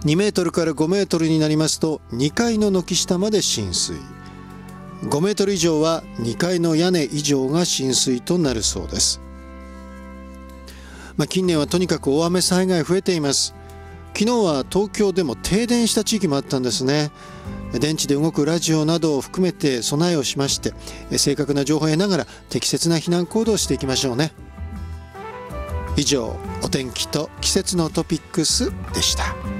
2メートルから5メートルになりますと2階の軒下まで浸水、5メートル以上は2階の屋根以上が浸水となるそうです。近年はとにかく大雨災害増えています。昨日は東京でも停電した地域もあったんですね。電池で動くラジオなどを含めて備えをしまして、正確な情報を得ながら適切な避難行動をしていきましょうね。以上、お天気と季節のトピックスでした。